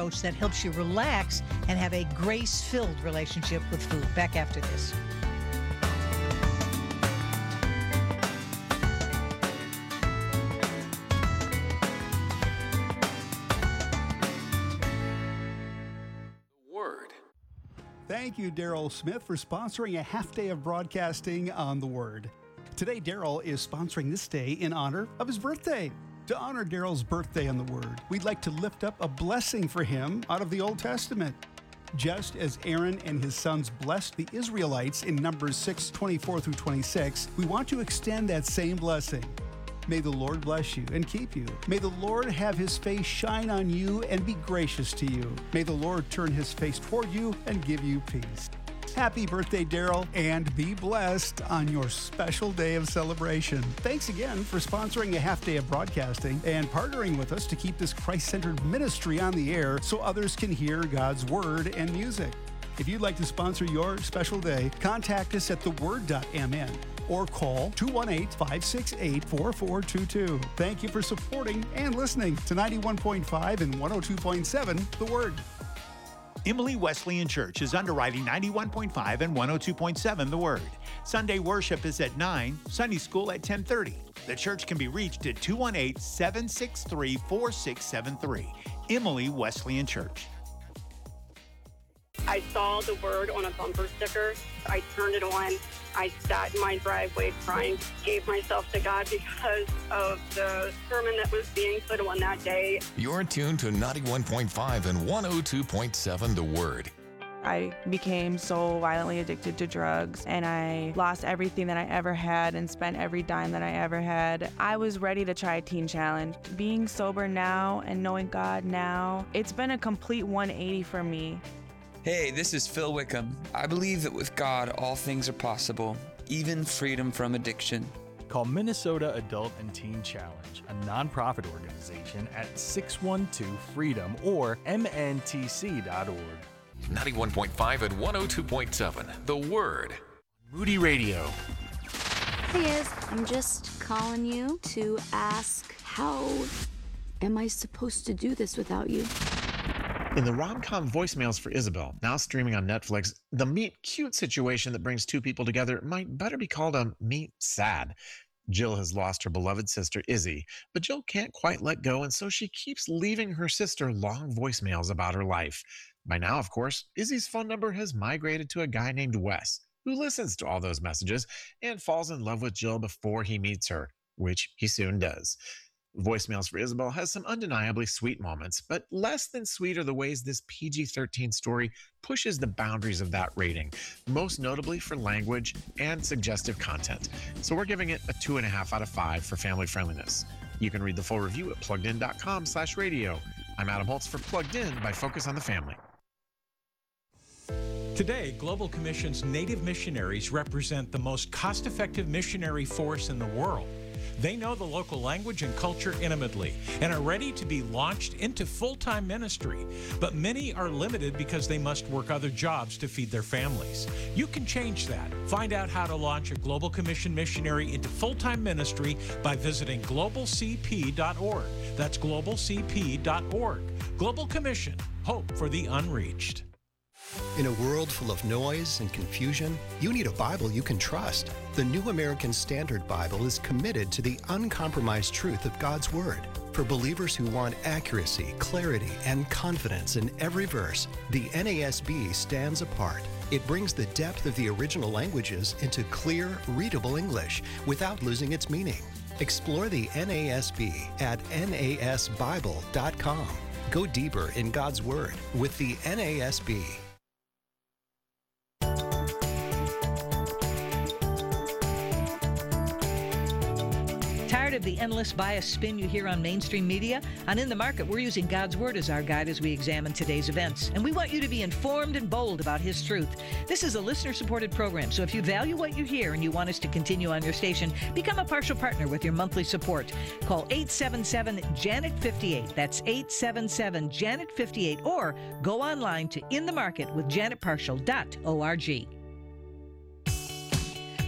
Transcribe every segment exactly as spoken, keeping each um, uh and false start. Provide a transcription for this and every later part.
coach that helps you relax and have a grace-filled relationship with food. Back after this. Thank you, Daryl Smith, for sponsoring a half day of broadcasting on The Word. Today, Daryl is sponsoring this day in honor of his birthday. To honor Daryl's birthday on The Word, we'd like to lift up a blessing for him out of the Old Testament. Just as Aaron and his sons blessed the Israelites in Numbers six, twenty-four through twenty-six, we want to extend that same blessing. May the Lord bless you and keep you. May the Lord have his face shine on you and be gracious to you. May the Lord turn his face toward you and give you peace. Happy birthday, Daryl, and be blessed on your special day of celebration. Thanks again for sponsoring a half day of broadcasting and partnering with us to keep this Christ-centered ministry on the air so others can hear God's word and music. If you'd like to sponsor your special day, contact us at the word dot m n. or call two one eight, five six eight, four four two two. Thank you for supporting and listening to ninety-one point five and one oh two point seven The Word. Emily Wesleyan Church is underwriting ninety-one point five and one oh two point seven The Word. Sunday worship is at nine, Sunday school at ten thirty. The church can be reached at two one eight, seven six three, four six seven three. Emily Wesleyan Church. I saw the word on a bumper sticker. I turned it on. I sat in my driveway crying, gave myself to God because of the sermon that was being put on that day. You're tuned to ninety-one point five and one oh two point seven The Word. I became so violently addicted to drugs, and I lost everything that I ever had and spent every dime that I ever had. I was ready to try a teen challenge. Being sober now and knowing God now, it's been a complete one eighty for me. Hey, this is Phil Wickham. I believe that with God, all things are possible, even freedom from addiction. Call Minnesota Adult and Teen Challenge, a nonprofit organization at six one two freedom or M N T C dot org. ninety-one point five and one oh two point seven The Word. Moody Radio. Hey guys, I'm just calling you to ask, how am I supposed to do this without you? In the rom-com Voicemails for Isabel, now streaming on Netflix, the meet-cute situation that brings two people together might better be called a meet-sad. Jill has lost her beloved sister, Izzy, but Jill can't quite let go, and so she keeps leaving her sister long voicemails about her life. By now, of course, Izzy's phone number has migrated to a guy named Wes, who listens to all those messages and falls in love with Jill before he meets her, which he soon does. Voicemails for Isabel has some undeniably sweet moments, but less than sweet are the ways this P G thirteen story pushes the boundaries of that rating, most notably for language and suggestive content. So we're giving it a two and a half out of five for family friendliness. You can read the full review at plugged in dot com slash radio. I'm Adam Holtz for Plugged In by Focus on the Family. Today, Global Commission's Native missionaries represent the most cost-effective missionary force in the world. They know the local language and culture intimately and are ready to be launched into full-time ministry. But many are limited because they must work other jobs to feed their families. You can change that. Find out how to launch a Global Commission missionary into full-time ministry by visiting global c p dot org. That's global c p dot org. Global Commission, hope for the unreached. In a world full of noise and confusion, you need a Bible you can trust. The New American Standard Bible is committed to the uncompromised truth of God's Word. For believers who want accuracy, clarity, and confidence in every verse, the N A S B stands apart. It brings the depth of the original languages into clear, readable English without losing its meaning. Explore the N A S B at N A S Bible dot com. Go deeper in God's Word with the N A S B. Tired of the endless bias spin you hear on mainstream media? On In the Market, we're using God's Word as our guide as we examine today's events. And we want you to be informed and bold about His truth. This is a listener-supported program, so if you value what you hear and you want us to continue on your station, become a partial partner with your monthly support. Call eight seven seven, Janet fifty-eight. That's eight seven seven, Janet fifty-eight. Or go online to in the market with janet partial dot org.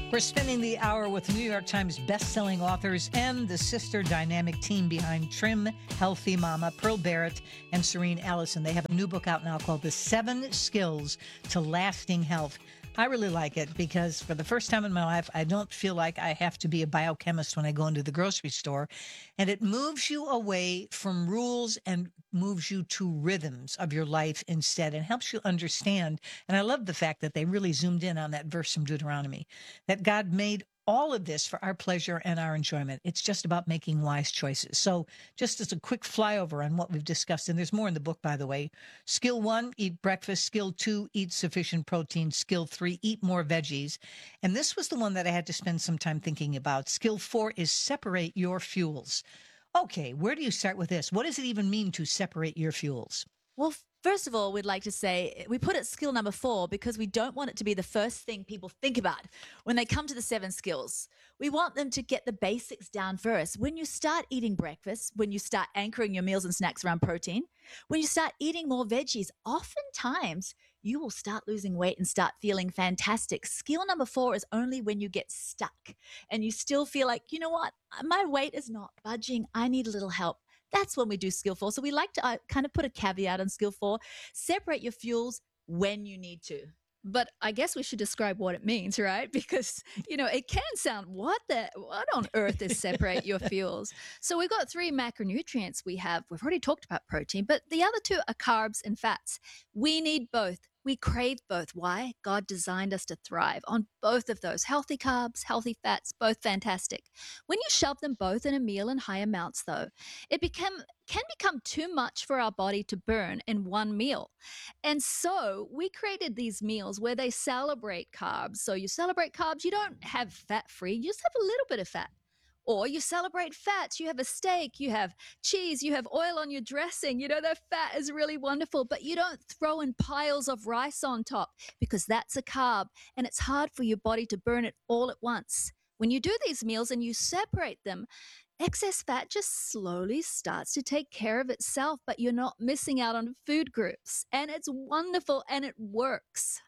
We're spending the hour with New York Times best-selling authors and the sister dynamic team behind Trim Healthy Mama, Pearl Barrett and Serene Allison. They have a new book out now called The Seven Skills to Lasting Health. I really like it because for the first time in my life, I don't feel like I have to be a biochemist when I go into the grocery store. And it moves you away from rules and moves you to rhythms of your life instead and helps you understand. And I love the fact that they really zoomed in on that verse from Deuteronomy, that God made all of this for our pleasure and our enjoyment. It's just about making wise choices. So just as a quick flyover on what we've discussed, and there's more in the book, by the way. Skill one, eat breakfast. Skill two, eat sufficient protein. Skill three, eat more veggies. And this was the one that I had to spend some time thinking about. Skill four is separate your fuels. Okay, where do you start with this? What does it even mean to separate your fuels? Well, first of all, we'd like to say we put it skill number four because we don't want it to be the first thing people think about when they come to the seven skills. We want them to get the basics down first. When you start eating breakfast, when you start anchoring your meals and snacks around protein, when you start eating more veggies, oftentimes you will start losing weight and start feeling fantastic. Skill number four is only when you get stuck and you still feel like, you know what, my weight is not budging. I need a little help. That's when we do skill four. So we like to uh, kind of put a caveat on skill four. Separate your fuels when you need to. But I guess we should describe what it means, right? Because, you know, it can sound, what the, what on earth is separate your fuels? So we've got three macronutrients we have. We've already talked about protein, but the other two are carbs and fats. We need both. We crave both. Why? God designed us to thrive on both of those. Healthy carbs, healthy fats, both fantastic. When you shove them both in a meal in high amounts, though, it become, can become too much for our body to burn in one meal. And so we created these meals where they celebrate carbs. So you celebrate carbs, you don't have fat-free, you just have a little bit of fat. Or you celebrate fats, you have a steak, you have cheese, you have oil on your dressing. You know, that fat is really wonderful, but you don't throw in piles of rice on top because that's a carb and it's hard for your body to burn it all at once. When you do these meals and you separate them, excess fat just slowly starts to take care of itself, but you're not missing out on food groups. And it's wonderful and it works.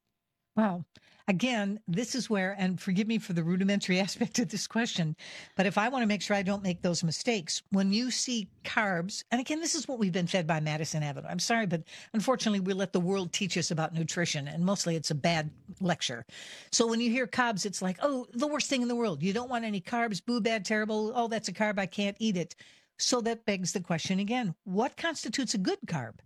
Wow. Again, this is where, and forgive me for the rudimentary aspect of this question, but if I want to make sure I don't make those mistakes, when you see carbs, and again, this is what we've been fed by Madison Avenue. I'm sorry, but unfortunately, we let the world teach us about nutrition, and mostly it's a bad lecture. So when you hear carbs, it's like, oh, the worst thing in the world. You don't want any carbs, boo, bad, terrible. Oh, that's a carb. I can't eat it. So that begs the question again, what constitutes a good carb?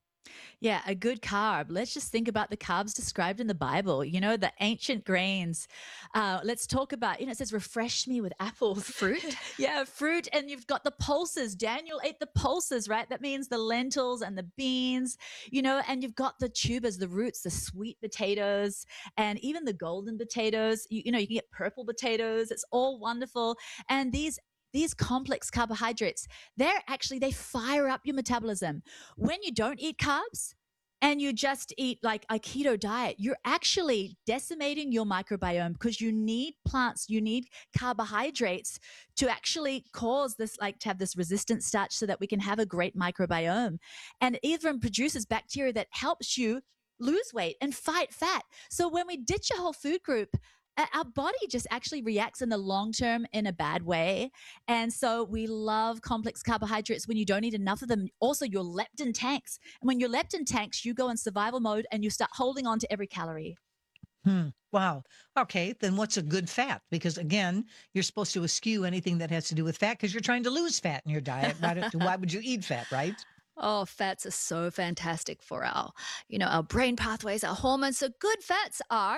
Yeah, a good carb. Let's just think about the carbs described in the Bible, you know, the ancient grains. Uh, let's talk about, you know, it says, refresh me with apples. Fruit? Yeah, fruit. And you've got the pulses. Daniel ate the pulses, right? That means the lentils and the beans, you know, and you've got the tubers, the roots, the sweet potatoes, and even the golden potatoes. You, you know, you can get purple potatoes. It's all wonderful. And these These complex carbohydrates, they're actually, they fire up your metabolism. When you don't eat carbs and you just eat like a keto diet, you're actually decimating your microbiome because you need plants, you need carbohydrates to actually cause this, like to have this resistant starch so that we can have a great microbiome. And it even produces bacteria that helps you lose weight and fight fat. So when we ditch a whole food group, our body just actually reacts in the long term in a bad way. And so we love complex carbohydrates when you don't eat enough of them. Also, your leptin tanks. And when your leptin tanks, you go in survival mode and you start holding on to every calorie. Hmm. Wow. Okay. Then what's a good fat? Because again, you're supposed to eschew anything that has to do with fat because you're trying to lose fat in your diet. Why, don't, why would you eat fat, right? Oh, fats are so fantastic for our, you know, our brain pathways, our hormones. So good fats are,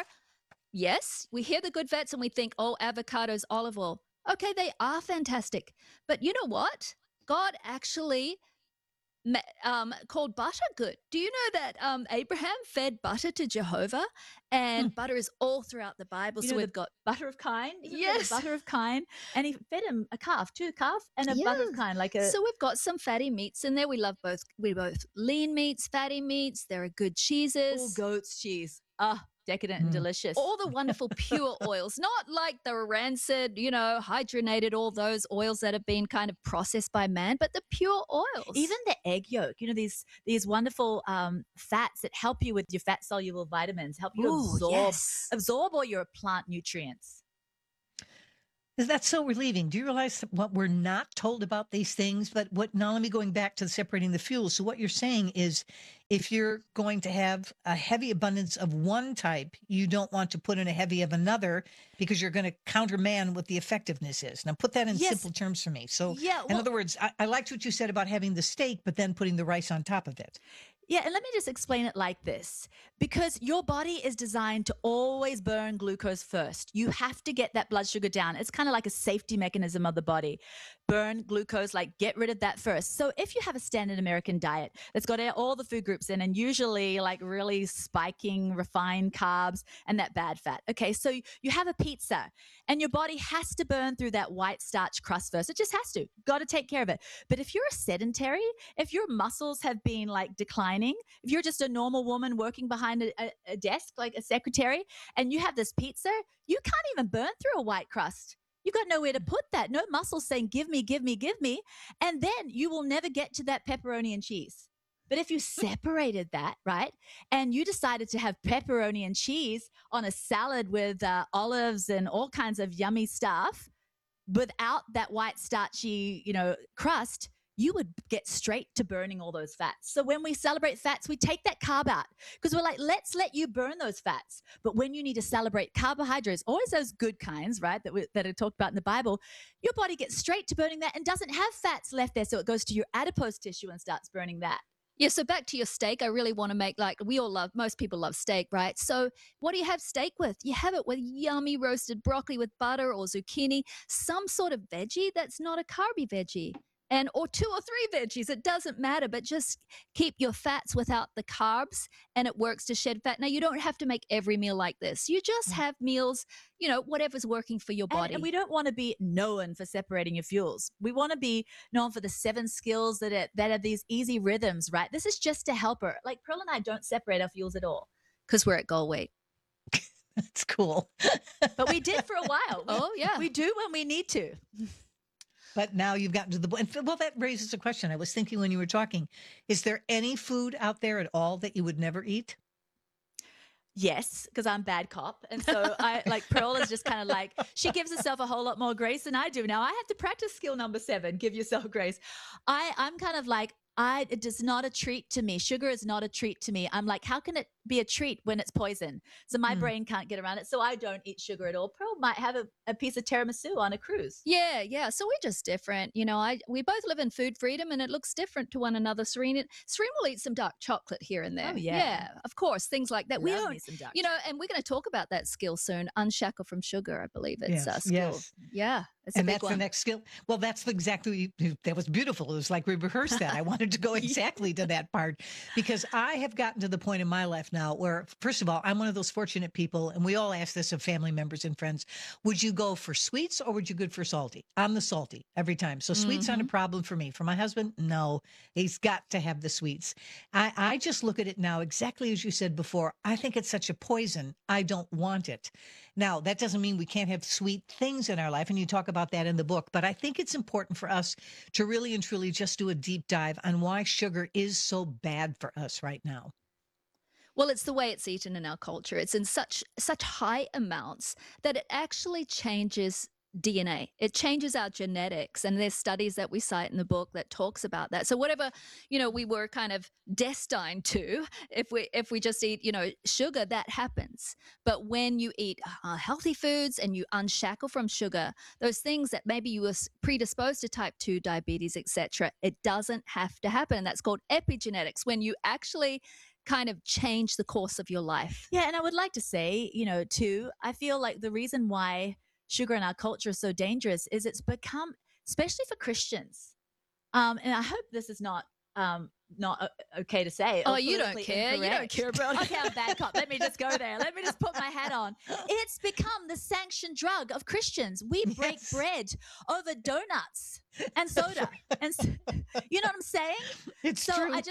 yes, we hear the good fats and we think, oh, avocados, olive oil. Okay, they are fantastic. But you know what? God actually um, called butter good. Do you know that um, Abraham fed butter to Jehovah? And hmm. butter is all throughout the Bible. You so know, we've the got butter of kine. Isn't yes, there a butter of kine, and he fed him a calf, too, calf, and a yeah. butter of kine, like a. So we've got some fatty meats in there. We love both. We both lean meats, fatty meats. There are good cheeses. Oh, goat's cheese. Ah. decadent and delicious. All the wonderful pure oils, not like the rancid, you know, hydrogenated, all those oils that have been kind of processed by man, but the pure oils. Even the egg yolk, you know, these these wonderful um, fats that help you with your fat soluble vitamins, help you Ooh, absorb yes. absorb all your plant nutrients. That's so relieving. Do you realize what we're not told about these things? But what, now let me going back to separating the fuels. So what you're saying is if you're going to have a heavy abundance of one type, you don't want to put in a heavy of another because you're going to countermand what the effectiveness is. Now put that in Yes. simple terms for me. So Yeah, in well- other words, I, I liked what you said about having the steak, but then putting the rice on top of it. Yeah, and let me just explain it like this. Because your body is designed to always burn glucose first. You have to get that blood sugar down. It's kind of like a safety mechanism of the body. Burn glucose, like get rid of that first. So if you have a standard American diet that's got all the food groups in and usually like really spiking refined carbs and that bad fat. Okay, so you have a pizza and your body has to burn through that white starch crust first. It just has to. Got to take care of it. But if you're a sedentary, if your muscles have been like declining, if you're just a normal woman working behind a, a, a desk like a secretary and you have this pizza, you can't even burn through a white crust. You got nowhere to put that. No muscles saying, give me, give me, give me. And then you will never get to that pepperoni and cheese. But if you separated that, right, and you decided to have pepperoni and cheese on a salad with uh, olives and all kinds of yummy stuff without that white starchy, you know, crust, you would get straight to burning all those fats. So when we celebrate fats, we take that carb out because we're like, let's let you burn those fats. But when you need to celebrate carbohydrates, always those good kinds, right, that, we, that are talked about in the Bible, your body gets straight to burning that and doesn't have fats left there. So it goes to your adipose tissue and starts burning that. Yeah, so back to your steak, I really want to make, like, we all love, most people love steak, right? So what do you have steak with? You have it with yummy roasted broccoli with butter or zucchini, some sort of veggie that's not a carby veggie. And or two or three veggies, it doesn't matter, but just keep your fats without the carbs and it works to shed fat. Now, you don't have to make every meal like this. You just have meals, you know, whatever's working for your And, body. and we don't want to be known for separating your fuels. We want to be known for the seven skills that are, that are these easy rhythms, right? This is just a helper. Like Pearl and I don't separate our fuels at all. Because we're at goal weight. That's cool. But we did for a while. We- Oh, yeah. We do when we need to. But now you've gotten to the point. Well, that raises a question. I was thinking when you were talking, is there any food out there at all that you would never eat? Yes, because I'm bad cop. And so I like Pearl is just kind of like, she gives herself a whole lot more grace than I do. Now I have to practice skill number seven, give yourself grace. I, I'm kind of like, I, it is not a treat to me. Sugar is not a treat to me. I'm like, how can it be a treat when it's poison? So my Mm. brain can't get around it. So I don't eat sugar at all. Pearl might have a, a piece of tiramisu on a cruise. Yeah, yeah. So we're just different. You know, I we both live in food freedom and it looks different to one another. Serene Serene will eat some dark chocolate here and there. Oh, yeah. Yeah, of course. Things like that. we Love don't, me some dark you know, and we're going to talk about that skill soon. Unshackle from sugar, I believe it's Yes, a skill. yes. Yeah. It's And a big that's one. the next skill. Well, that's the exactly, that was beautiful. It was like we rehearsed that. I wanted to go exactly to that part because I have gotten to the point in my life now where, first of all, I'm one of those fortunate people, and we all ask this of family members and friends, would you go for sweets or would you go for salty? I'm the salty every time. So sweets aren't a problem for me. For my husband, no, he's got to have the sweets. I, I just look at it now exactly as you said before. I think it's such a poison. I don't want it. Now, that doesn't mean we can't have sweet things in our life, and you talk about that in the book, but I think it's important for us to really and truly just do a deep dive on why sugar is so bad for us right now. Well, it's the way it's eaten in our culture. It's in such such high amounts that it actually changes D N A. It changes our genetics, and there's studies that we cite in the book that talks about that. So whatever, you know, we were kind of destined to, if we if we just eat, you know, sugar, that happens. But when you eat uh, healthy foods and you unshackle from sugar, those things that maybe you were predisposed to type two diabetes, et cetera, it doesn't have to happen. That's called epigenetics, when you actually kind of change the course of your life. Yeah, and I would like to say, you know, too, I feel like the reason why sugar in our culture is so dangerous is it's become, especially for Christians. Um, and I hope this is not um, not uh, okay to say. Oh, or you don't politically care. You don't incorrect. care about it. Okay, I'm a bad cop. Let me just go there. Let me just put my hat on. It's become the sanctioned drug of Christians. We break Yes. bread over donuts and soda, and s- you know what I'm saying? It's so true. I just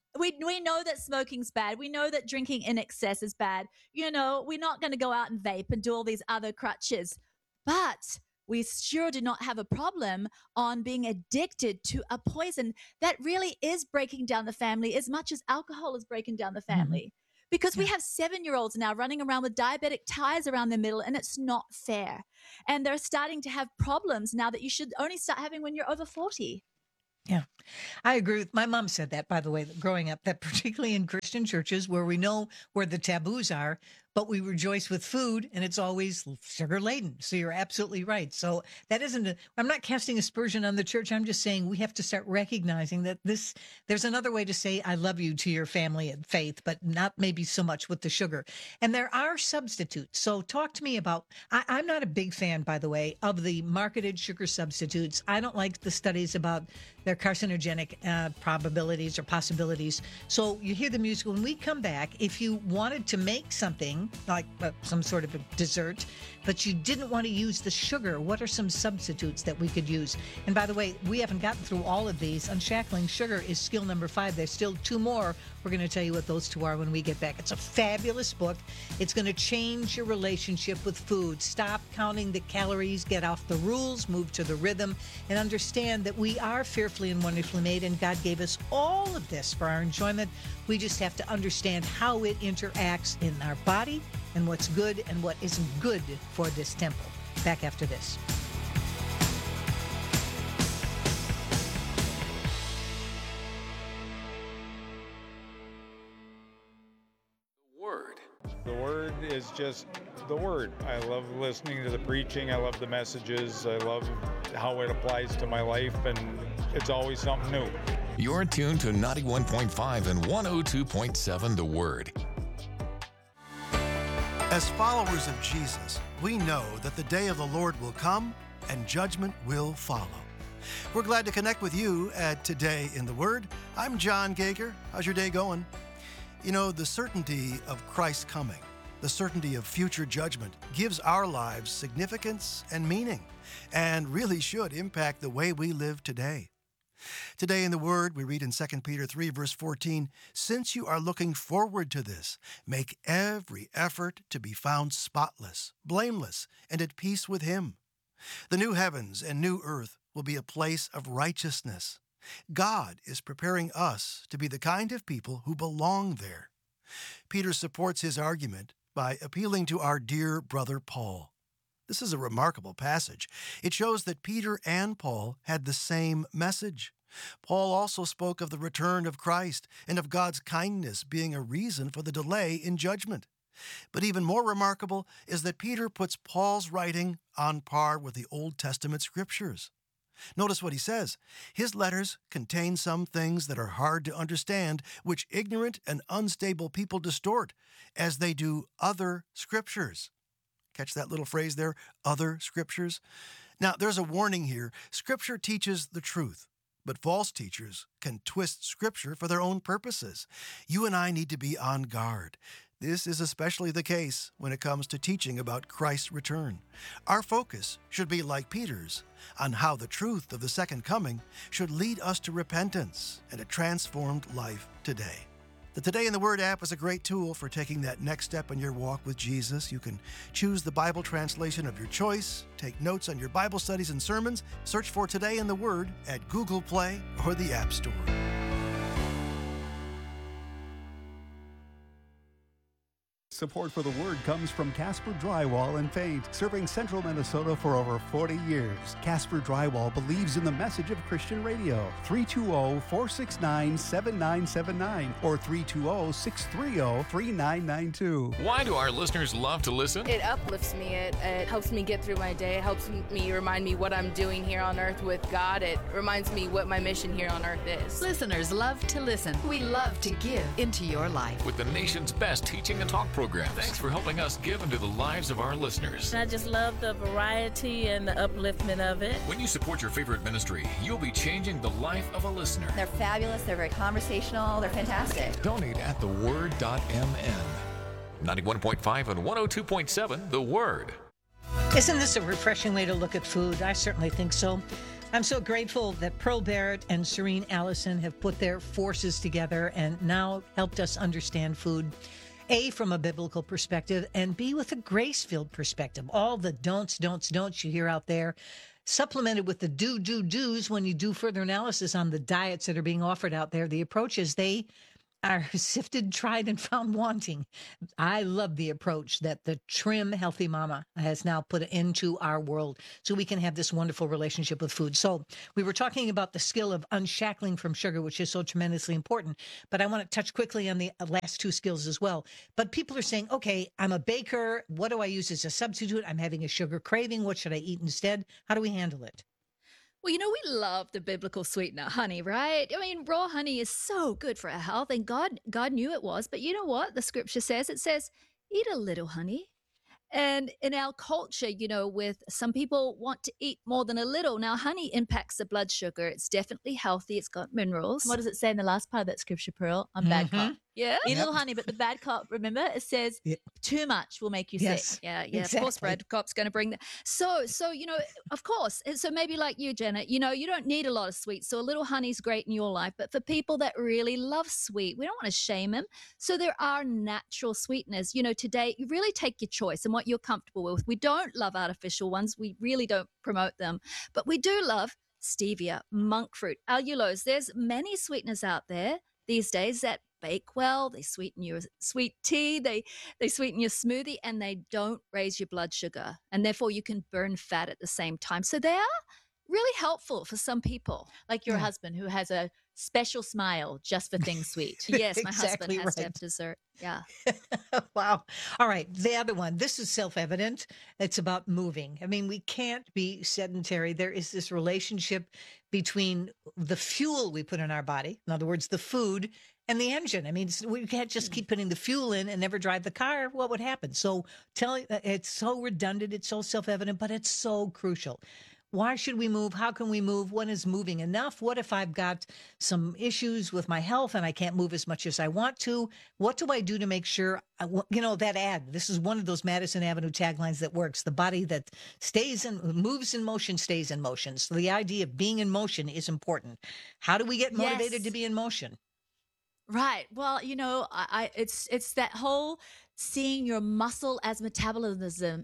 We, we know that smoking's bad. We know that drinking in excess is bad. You know, we're not going to go out and vape and do all these other crutches. But we sure do not have a problem on being addicted to a poison that really is breaking down the family as much as alcohol is breaking down the family. Mm-hmm. Because yeah. we have seven-year-olds now running around with diabetic tires around their middle, and it's not fair. And they're starting to have problems now that you should only start having when you're over forty. Yeah, I agree with my mom said that, by the way, growing up, that particularly in Christian churches where we know where the taboos are, but we rejoice with food and it's always sugar laden. So you're absolutely right. So that isn't, a, I'm not casting aspersion on the church. I'm just saying we have to start recognizing that this, there's another way to say, I love you to your family and faith, but not maybe so much with the sugar. And there are substitutes. So talk to me about, I, I'm not a big fan, by the way, of the marketed sugar substitutes. I don't like the studies about their carcinogenic uh, probabilities or possibilities. So you hear the music. When we come back, if you wanted to make something like uh, some sort of a dessert, but you didn't want to use the sugar, what are some substitutes that we could use? And by the way, we haven't gotten through all of these. Unshackling sugar is skill number five. There's still two more. We're going to tell you what those two are when we get back. It's a fabulous book. It's going to change your relationship with food. Stop counting the calories, get off the rules, move to the rhythm, and understand that we are fearfully and wonderfully made, and God gave us all of this for our enjoyment. We just have to understand how it interacts in our body and what's good and what isn't good for this temple. Back after this. The Word is just the Word. I love listening to the preaching. I love the messages. I love how it applies to my life, and it's always something new. You're tuned to ninety-one point five and one oh two point seven The Word. As followers of Jesus, we know that the day of the Lord will come and judgment will follow. We're glad to connect with you at Today in the Word. I'm John Gager. How's your day going? You know, the certainty of Christ's coming, the certainty of future judgment, gives our lives significance and meaning, and really should impact the way we live today. Today in the Word, we read in Second Peter three, verse fourteen, "Since you are looking forward to this, make every effort to be found spotless, blameless, and at peace with Him. The new heavens and new earth will be a place of righteousness. God is preparing us to be the kind of people who belong there." Peter supports his argument by appealing to our dear brother Paul. This is a remarkable passage. It shows that Peter and Paul had the same message. Paul also spoke of the return of Christ and of God's kindness being a reason for the delay in judgment. But even more remarkable is that Peter puts Paul's writing on par with the Old Testament scriptures. Notice what he says. His letters contain some things that are hard to understand, which ignorant and unstable people distort, as they do other scriptures. Catch that little phrase there, other scriptures? Now, there's a warning here. Scripture teaches the truth, but false teachers can twist Scripture for their own purposes. You and I need to be on guard. This is especially the case when it comes to teaching about Christ's return. Our focus should be like Peter's, on how the truth of the second coming should lead us to repentance and a transformed life today. The Today in the Word app is a great tool for taking that next step in your walk with Jesus. You can choose the Bible translation of your choice, take notes on your Bible studies and sermons, search for Today in the Word at Google Play or the App Store. Support for the Word comes from Casper Drywall and Paint, serving central Minnesota for over forty years. Casper Drywall believes in the message of Christian radio. three two zero, four six nine, seven nine seven nine or three two zero, six three zero, three nine nine two. Why do our listeners love to listen? It uplifts me. It, it helps me get through my day. It helps me remind me what I'm doing here on earth with God. It reminds me what my mission here on earth is. Listeners love to listen. We love to give into your life. With the nation's best teaching and talk program. Thanks for helping us give into the lives of our listeners. I just love the variety and the upliftment of it. When you support your favorite ministry, you'll be changing the life of a listener. They're fabulous. They're very conversational. They're fantastic. Donate at the word dot m n. ninety-one point five and one oh two point seven The Word. Isn't this a refreshing way to look at food? I certainly think so. I'm so grateful that Pearl Barrett and Serene Allison have put their forces together and now helped us understand food. A, from a biblical perspective, and B, with a grace-filled perspective. All the don'ts, don'ts, don'ts you hear out there, supplemented with the do, do, do's when you do further analysis on the diets that are being offered out there. The approach is they are sifted, tried, and found wanting. I love the approach that the Trim Healthy Mama has now put into our world so we can have this wonderful relationship with food. So we were talking about the skill of unshackling from sugar, which is so tremendously important. But I want to touch quickly on the last two skills as well. But people are saying, okay, I'm a baker. What do I use as a substitute? I'm having a sugar craving. What should I eat instead? How do we handle it? Well, you know, we love the biblical sweetener, honey, right? I mean, raw honey is so good for our health, and God, God knew it was. But you know what? The scripture says, it says, eat a little honey. And in our culture, you know, with some people want to eat more than a little. Now, honey impacts the blood sugar. It's definitely healthy. It's got minerals. What does it say in the last part of that scripture, Pearl? On bad cop. Yeah. Eat a Yep. little honey, but the bad cop, remember, it says too much will make you Yes. sick. Yeah, yeah. Of course, Brad Cop's going to bring that. So, so you know, of course. And so maybe like you, Janet, you know, you don't need a lot of sweets. So a little honey's great in your life. But for people that really love sweet, we don't want to shame them. So there are natural sweeteners. You know, today you really take your choice and what you're comfortable with. We don't love artificial ones. We really don't promote them. But we do love stevia, monk fruit, allulose. There's many sweeteners out there these days that bake well, they sweeten your sweet tea, they they sweeten your smoothie, and they don't raise your blood sugar, and therefore you can burn fat at the same time. So they are really helpful for some people. Like your Yeah. husband who has a special smile just for things sweet. Yes, my Exactly husband has to right. have dessert. Yeah. Wow. All right. The other one, this is self-evident. It's about moving. I mean, we can't be sedentary. There is this relationship between the fuel we put in our body, in other words, the food, and the engine. I mean, it's- we can't just keep putting the fuel in and never drive the car. What would happen? So tell it's so redundant. It's so self-evident, but it's so crucial. Why should we move? How can we move? When is moving enough? What if I've got some issues with my health and I can't move as much as I want to? What do I do to make sure, I, wa- you know, that ad, this is one of those Madison Avenue taglines that works. The body that stays and moves in motion stays in motion. So the idea of being in motion is important. How do we get motivated Yes. to be in motion? Right. Well, you know, I, I it's it's that whole seeing your muscle as metabolism.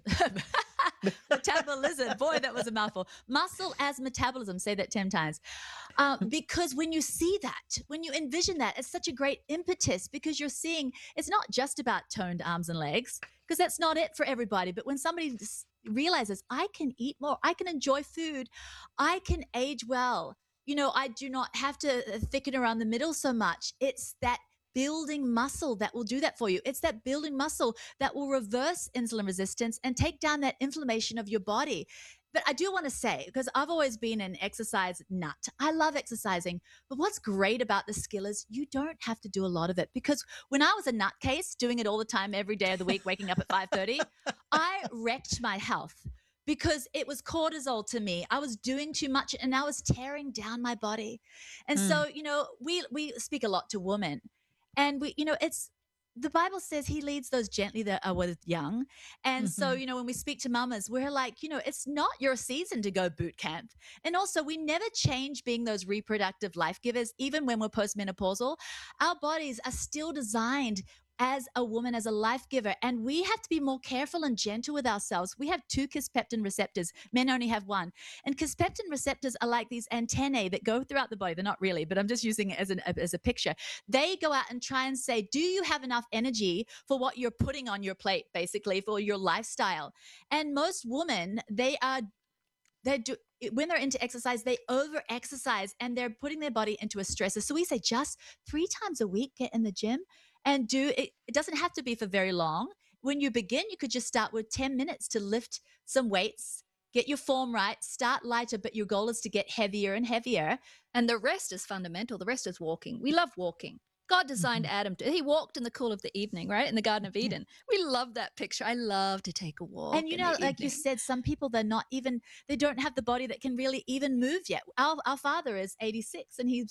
Metabolism. Boy, that was a mouthful. Muscle as metabolism. Say that ten times. Uh, because when you see that, when you envision that, it's such a great impetus because you're seeing it's not just about toned arms and legs, because that's not it for everybody. But when somebody s- realizes, I can eat more, I can enjoy food, I can age well, you know, I do not have to uh, thicken around the middle so much. It's that building muscle that will do that for you. It's that building muscle that will reverse insulin resistance and take down that inflammation of your body. But I do want to say, because I've always been an exercise nut, I love exercising. But what's great about the skill is you don't have to do a lot of it. Because when I was a nutcase, doing it all the time, every day of the week, waking up at five thirty, I wrecked my health because it was cortisol to me. I was doing too much and I was tearing down my body. And Mm. so, you know, we we speak a lot to women. And we, you know, it's the Bible says he leads those gently that are with young. And so, Mhm. you know, when we speak to mamas, we're like, you know, it's not your season to go boot camp. And also, we never change being those reproductive life givers, even when we're postmenopausal. Our bodies are still designed as a woman, as a life giver. And we have to be more careful and gentle with ourselves. We have two kisspeptin receptors. Men only have one. And kisspeptin receptors are like these antennae that go throughout the body. They're not really, but I'm just using it as, an, as a picture. They go out and try and say, do you have enough energy for what you're putting on your plate, basically, for your lifestyle? And most women, they are they do when they're into exercise, they over exercise and they're putting their body into a stressor. So we say just three times a week, get in the gym and do it. It doesn't have to be for very long. When you begin, you could just start with ten minutes to lift some weights, get your form right, start lighter, but your goal is to get heavier and heavier. And the rest is fundamental. The rest is walking. We love walking. God designed Adam to, he walked in the cool of the evening, right? In the Garden of Eden. We love that picture. I love to take a walk. And you in know, the like you evening. said, some people, they're not even, they don't have the body that can really even move yet. Our, our father is eighty-six and he's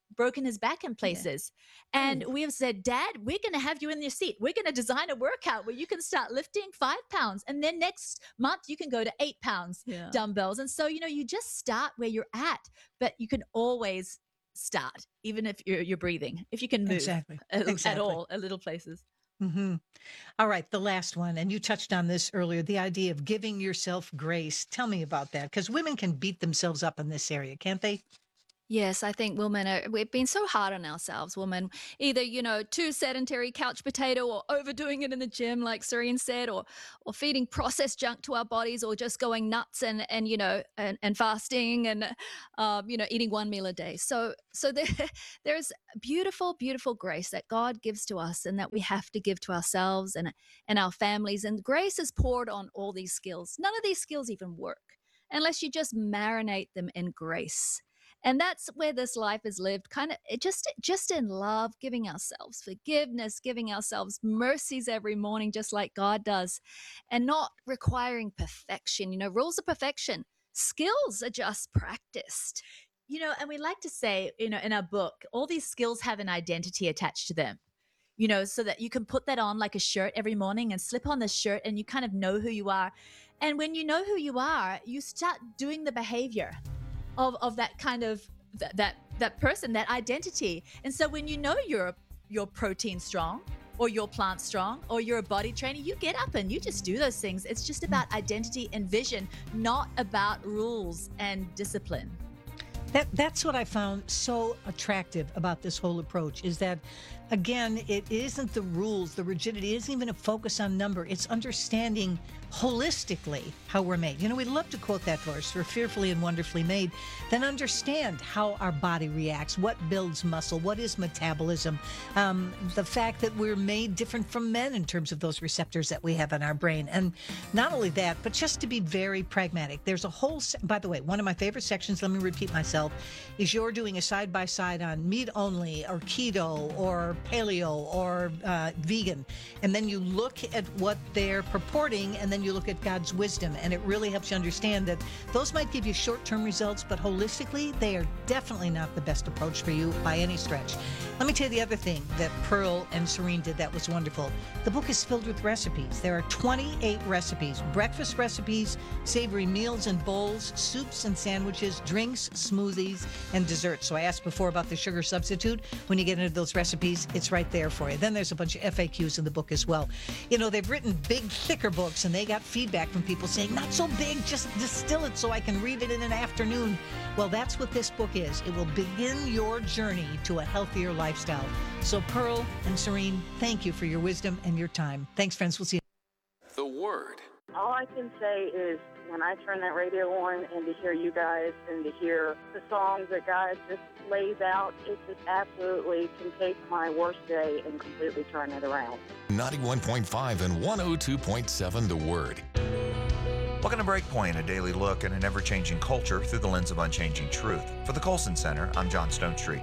broken his back in places. Yeah. And we have said, Dad, we're going to have you in your seat. We're going to design a workout where you can start lifting five pounds. And then next month, you can go to eight pounds yeah. dumbbells. And so, you know, you just start where you're at, but you can always start, even if you're, you're breathing, if you can move exactly. at, exactly. at all, at little places. Mm-hmm. All right, the last one, and you touched on this earlier, the idea of giving yourself grace. Tell me about that, because women can beat themselves up in this area, can't they? Yes, I think women are, we've been so hard on ourselves, women, either, you know, too sedentary couch potato or overdoing it in the gym, like Serene said, or or feeding processed junk to our bodies, or just going nuts and, and you know, and, and fasting and, um, you know, eating one meal a day. So so there, there's beautiful, beautiful grace that God gives to us and that we have to give to ourselves and, and our families. And grace is poured on all these skills. None of these skills even work unless you just marinate them in grace. And that's where this life is lived, kind of it just just in love, giving ourselves forgiveness, giving ourselves mercies every morning, just like God does, and not requiring perfection. You know, rules of perfection, skills are just practiced. You know, and we like to say, you know, in our book, all these skills have an identity attached to them. You know, so that you can put that on like a shirt every morning and slip on the shirt and you kind of know who you are. And when you know who you are, you start doing the behavior of of that kind of th- that that person, that identity. And so when you know you're you're protein strong or you're plant strong or you're a body trainer, you get up and you just do those things. It's just about identity and vision, not about rules and discipline. That that's what I found so attractive about this whole approach, is that, again, it isn't the rules, the rigidity, it isn't even a focus on number. It's understanding holistically how we're made. You know, we love to quote that verse, we're fearfully and wonderfully made. Then understand how our body reacts, what builds muscle, what is metabolism, um, the fact that we're made different from men in terms of those receptors that we have in our brain. And not only that, but just to be very pragmatic. There's a whole, se- by the way, one of my favorite sections, let me repeat myself, is you're doing a side-by-side on meat only or keto or paleo or uh, vegan. And then you look at what they're purporting, and then you look at God's wisdom, and it really helps you understand that those might give you short-term results, but holistically, they are definitely not the best approach for you by any stretch. Let me tell you the other thing that Pearl and Serene did that was wonderful. The book is filled with recipes. There are twenty-eight recipes, breakfast recipes, savory meals and bowls, soups and sandwiches, drinks, smoothies, and desserts. So I asked before about the sugar substitute. When you get into those recipes, it's right there for you. Then there's a bunch of F A Qs in the book as well. You know, they've written big, thicker books, and they got feedback from people saying, not so big, just distill it so I can read it in an afternoon. Well, that's what this book is. It will begin your journey to a healthier lifestyle. So Pearl and Serene, thank you for your wisdom and your time. Thanks, friends. We'll see you. The Word. All I can say is when I turn that radio on and to hear you guys and to hear the songs that God just lays out, it just absolutely can take my worst day and completely turn it around. ninety-one point five and one oh two point seven The Word. Welcome to Breakpoint, a daily look at an ever-changing culture through the lens of unchanging truth. For the Colson Center, I'm John Stonestreet.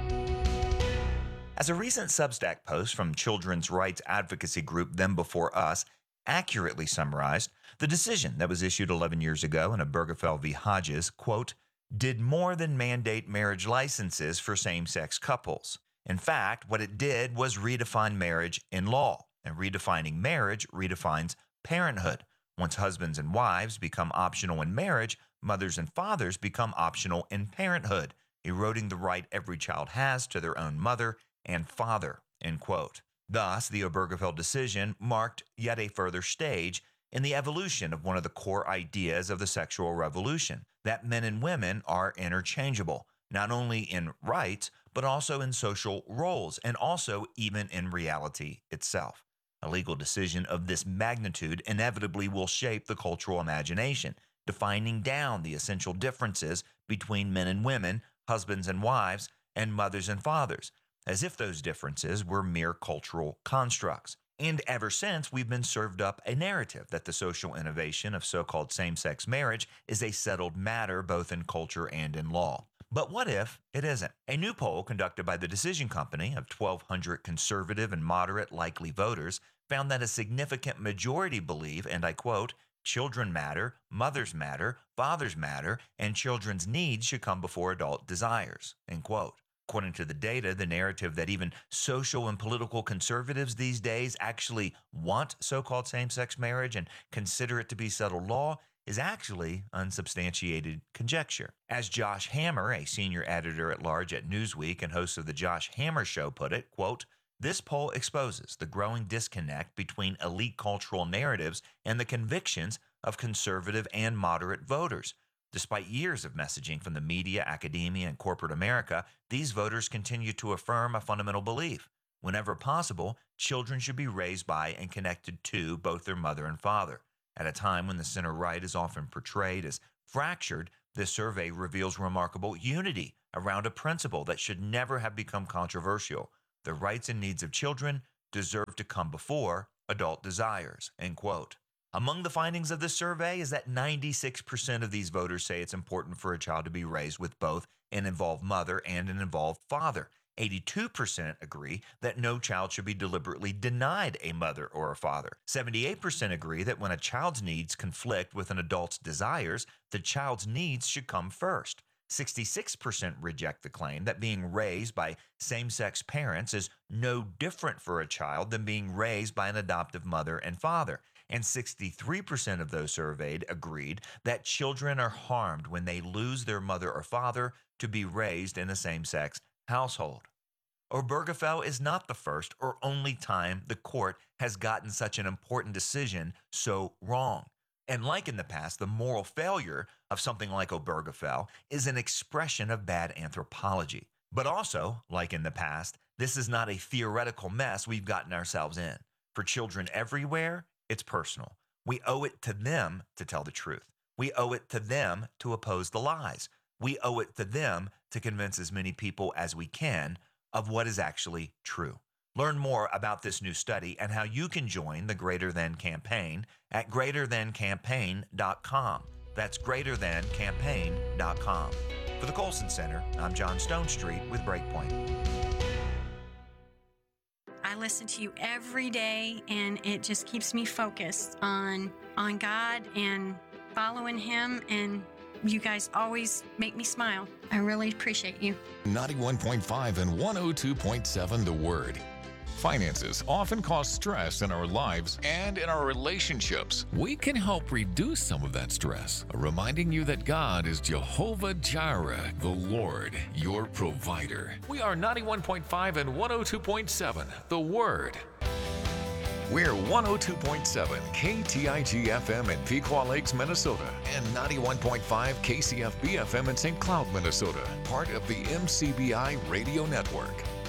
As a recent Substack post from children's rights advocacy group Them Before Us accurately summarized, the decision that was issued eleven years ago in Obergefell v. Hodges, quote, did more than mandate marriage licenses for same-sex couples. In fact, what it did was redefine marriage in law, and redefining marriage redefines parenthood. Once husbands and wives become optional in marriage, mothers and fathers become optional in parenthood, eroding the right every child has to their own mother and father, end quote. Thus, the Obergefell decision marked yet a further stage in the evolution of one of the core ideas of the sexual revolution, that men and women are interchangeable, not only in rights, but also in social roles, and also even in reality itself. A legal decision of this magnitude inevitably will shape the cultural imagination, defining down the essential differences between men and women, husbands and wives, and mothers and fathers, as if those differences were mere cultural constructs. And ever since, we've been served up a narrative that the social innovation of so-called same-sex marriage is a settled matter both in culture and in law. But what if it isn't? A new poll conducted by the Decision Company of twelve hundred conservative and moderate likely voters found that a significant majority believe, and I quote, children matter, mothers matter, fathers matter, and children's needs should come before adult desires, end quote. According to the data, the narrative that even social and political conservatives these days actually want so-called same-sex marriage and consider it to be settled law is actually unsubstantiated conjecture. As Josh Hammer, a senior editor-at-large at Newsweek and host of the Josh Hammer Show, put it, quote, "This poll exposes the growing disconnect between elite cultural narratives and the convictions of conservative and moderate voters. Despite years of messaging from the media, academia, and corporate America, these voters continue to affirm a fundamental belief. Whenever possible, children should be raised by and connected to both their mother and father. At a time when the center-right is often portrayed as fractured, this survey reveals remarkable unity around a principle that should never have become controversial. The rights and needs of children deserve to come before adult desires," end quote. Among the findings of this survey is that ninety-six percent of these voters say it's important for a child to be raised with both an involved mother and an involved father. eighty-two percent agree that no child should be deliberately denied a mother or a father. seventy-eight percent agree that when a child's needs conflict with an adult's desires, the child's needs should come first. sixty-six percent reject the claim that being raised by same-sex parents is no different for a child than being raised by an adoptive mother and father. And sixty-three percent of those surveyed agreed that children are harmed when they lose their mother or father to be raised in a same-sex household. Obergefell is not the first or only time the court has gotten such an important decision so wrong. And like in the past, the moral failure of something like Obergefell is an expression of bad anthropology. But also, like in the past, this is not a theoretical mess we've gotten ourselves in. For children everywhere, it's personal. We owe it to them to tell the truth. We owe it to them to oppose the lies. We owe it to them to convince as many people as we can of what is actually true. Learn more about this new study and how you can join the Greater Than campaign at greater than campaign dot com. That's greater than campaign dot com. For the Colson Center, I'm John Stonestreet with Breakpoint. I listen to you every day, and it just keeps me focused on on God and following Him, and you guys always make me smile. I really appreciate you. ninety-one point five and one oh two point seven The Word. Finances often cause stress in our lives and in our relationships. We can help reduce some of that stress, reminding you that God is Jehovah Jireh, the Lord, your provider. We are ninety-one point five and one oh two point seven The Word. We're one oh two point seven K T I G F M in Pequot Lakes, Minnesota, and ninety-one point five K C F B F M in Saint Cloud, Minnesota, part of the M C B I Radio Network.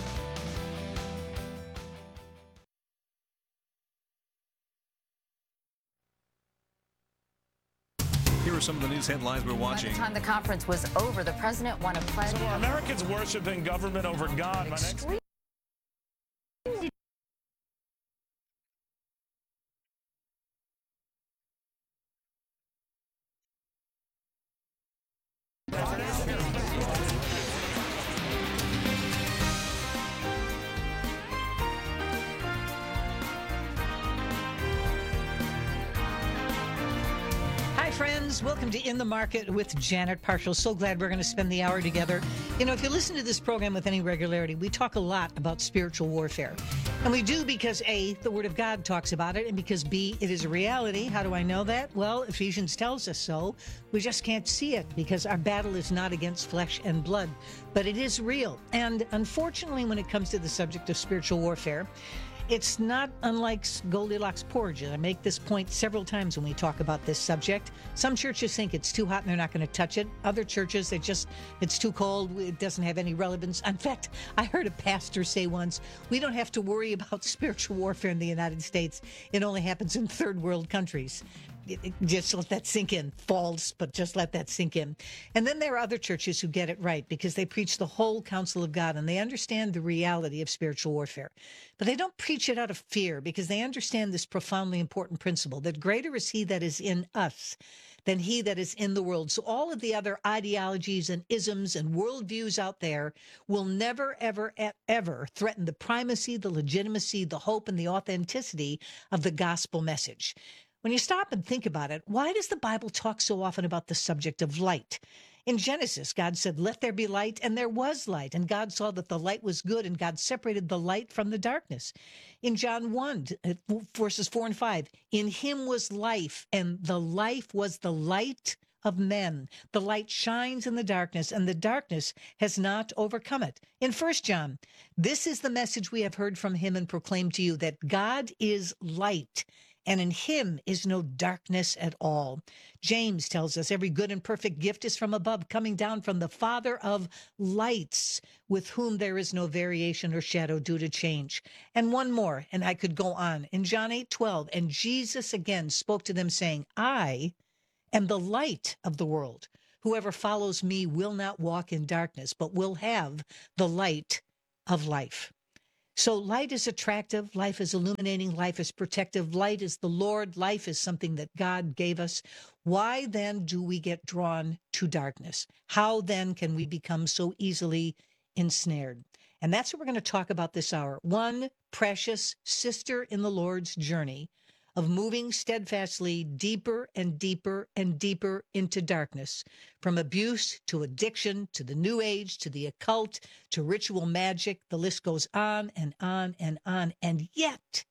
Here are some of the news headlines we're watching. By the time the conference was over, the president won a pledge. So are Americans worshiping government over God? My next... Friends, welcome to In the Market with Janet Parshall. So glad we're going to spend the hour together. You know, if you listen to this program with any regularity, we talk a lot about spiritual warfare. And we do because A, the Word of God talks about it, and because B, it is a reality. How do I know that? Well, Ephesians tells us so. We just can't see it because our battle is not against flesh and blood, but it is real. And unfortunately, when it comes to the subject of spiritual warfare, it's not unlike Goldilocks porridge. I make this point several times when we talk about this subject. Some churches think it's too hot and they're not going to touch it. Other churches, they just, it's too cold. It doesn't have any relevance. In fact, I heard a pastor say once, we don't have to worry about spiritual warfare in the United States. It only happens in third world countries. Just let that sink in. False, but just let that sink in. And then there are other churches who get it right because they preach the whole counsel of God and they understand the reality of spiritual warfare. But they don't preach it out of fear because they understand this profoundly important principle that greater is He that is in us than he that is in the world. So all of the other ideologies and isms and worldviews out there will never, ever, ever threaten the primacy, the legitimacy, the hope, and the authenticity of the gospel message. When you stop and think about it, why does the Bible talk so often about the subject of light? In Genesis, God said, let there be light, and there was light. And God saw that the light was good, and God separated the light from the darkness. In John one, verses four and five, in him was life, and the life was the light of men. The light shines in the darkness, and the darkness has not overcome it. In First John, this is the message we have heard from him and proclaimed to you, that God is light, and in him is no darkness at all. James tells us every good and perfect gift is from above, coming down from the Father of lights, with whom there is no variation or shadow due to change. And one more, and I could go on. In John eight twelve, and Jesus again spoke to them, saying, I am the light of the world. Whoever follows me will not walk in darkness, but will have the light of life. So light is attractive, life is illuminating, life is protective, light is the Lord, life is something that God gave us. Why then do we get drawn to darkness? How then can we become so easily ensnared? And that's what we're going to talk about this hour. One precious sister in the Lord's journey of moving steadfastly deeper and deeper and deeper into darkness, from abuse to addiction to the new age to the occult to ritual magic. The list goes on and on and on. And yet,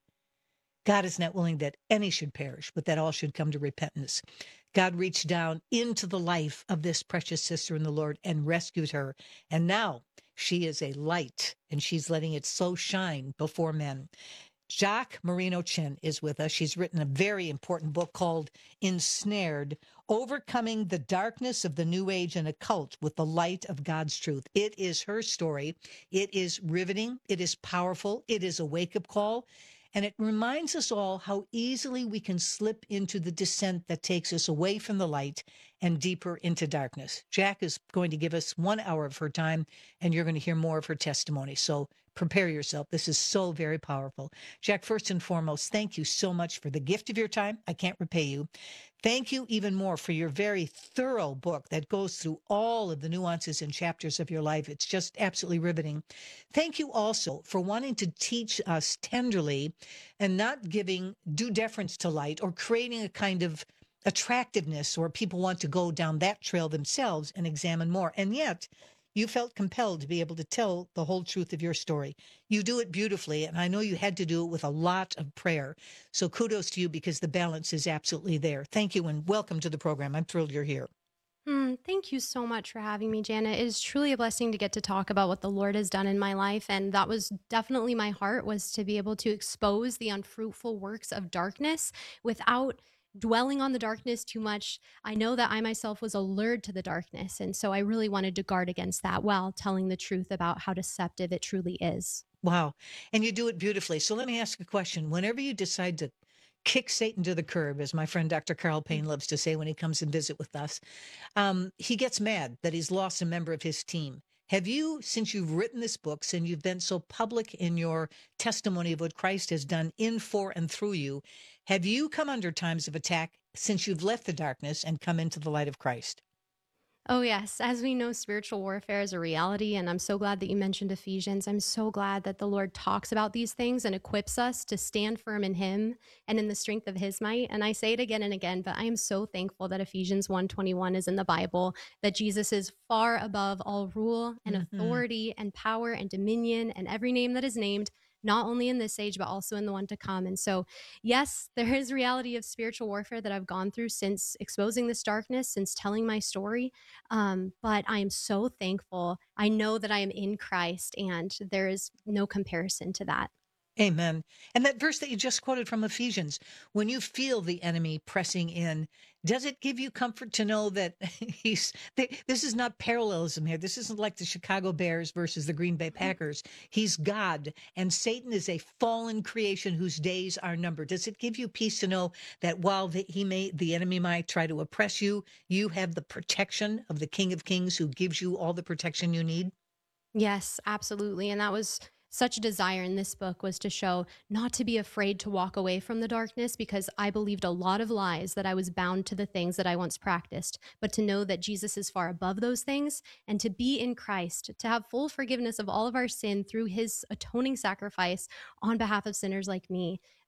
God is not willing that any should perish, but that all should come to repentance. God reached down into the life of this precious sister in the Lord and rescued her. And now she is a light, and she's letting it so shine before men. Jacques Marino-Chen is with us. She's written a very important book called Ensnared, Overcoming the Darkness of the New Age and Occult with the Light of God's Truth. It is her story. It is riveting. It is powerful. It is a wake-up call. And it reminds us all how easily we can slip into the descent that takes us away from the light and deeper into darkness. Jack is going to give us one hour of her time, and you're going to hear more of her testimony. So prepare yourself. This is so very powerful. Jack, first and foremost, thank you so much for the gift of your time. I can't repay you. Thank you even more for your very thorough book that goes through all of the nuances and chapters of your life. It's just absolutely riveting. Thank you also for wanting to teach us tenderly and not giving due deference to light or creating a kind of attractiveness where people want to go down that trail themselves and examine more. And yet, you felt compelled to be able to tell the whole truth of your story. You do it beautifully, and I know you had to do it with a lot of prayer. So kudos to you, because the balance is absolutely there. Thank you, and welcome to the program. I'm thrilled you're here. Mm, thank you so much for having me, Janet. It is truly a blessing to get to talk about what the Lord has done in my life. And that was definitely my heart, was to be able to expose the unfruitful works of darkness without dwelling on the darkness too much. I know that I myself was allured to the darkness. And so I really wanted to guard against that while telling the truth about how deceptive it truly is. Wow. And you do it beautifully. So let me ask a question. Whenever you decide to kick Satan to the curb, as my friend Doctor Carl Payne loves to say when he comes and visit with us, um, he gets mad that he's lost a member of his team. Have you, since you've written this book and you've been so public in your testimony of what Christ has done in, for, and through you, have you come under times of attack since you've left the darkness and come into the light of Christ? Oh, yes. As we know, spiritual warfare is a reality. And I'm so glad that you mentioned Ephesians. I'm so glad that the Lord talks about these things and equips us to stand firm in him and in the strength of his might. And I say it again and again, but I am so thankful that Ephesians one twenty-one is in the Bible, that Jesus is far above all rule and Mhm. authority and power and dominion and every name that is named, not only in this age, but also in the one to come. And so, yes, there is reality of spiritual warfare that I've gone through since exposing this darkness, since telling my story. Um, but I am so thankful. I know that I am in Christ, and there is no comparison to that. Amen. And that verse that you just quoted from Ephesians, when you feel the enemy pressing in, does it give you comfort to know that he's, th- this is not parallelism here. This isn't like the Chicago Bears versus the Green Bay Packers. He's God, and Satan is a fallen creation whose days are numbered. Does it give you peace to know that while the, he may, the enemy might try to oppress you, you have the protection of the King of Kings who gives you all the protection you need? Yes, absolutely. And that was such a desire in this book, was to show not to be afraid to walk away from the darkness, because I believed a lot of lies, that I was bound to the things that I once practiced, but to know that Jesus is far above those things, and to be in Christ, to have full forgiveness of all of our sin through his atoning sacrifice on behalf of sinners like me.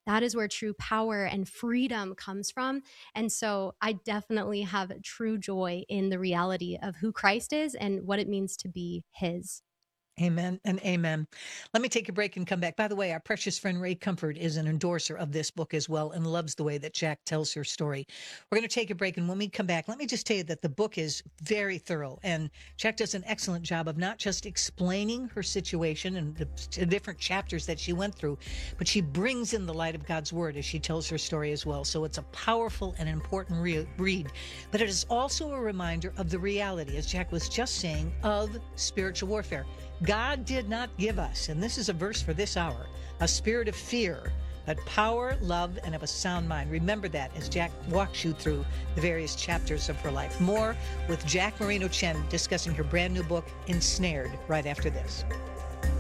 that is where true power and freedom comes from. And so I definitely have true joy in the reality of who Christ is and what it means to be his. Amen and amen. Let me take a break and come back. By the way, our precious friend Ray Comfort is an endorser of this book as well and loves the way that Jack tells her story. We're going to take a break, and when we come back, let me just tell you that the book is very thorough, and Jack does an excellent job of not just explaining her situation and the, the different chapters that she went through, but she brings in the light of God's word as she tells her story as well. So it's a powerful and important re- read, but it is also a reminder of the reality, as Jack was just saying, of spiritual warfare. God did not give us, and this is a verse for this hour, a spirit of fear, but power, love, and of a sound mind. Remember that as Jack walks you through the various chapters of her life. More with Jack Marino Chen discussing her brand new book, Ensnared, right after this.